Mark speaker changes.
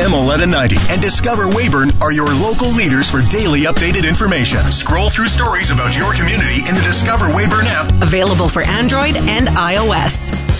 Speaker 1: AM 1190 and Discover Weyburn are your local leaders for daily updated information. Scroll through stories about your community in the Discover Weyburn app.
Speaker 2: Available for Android and iOS.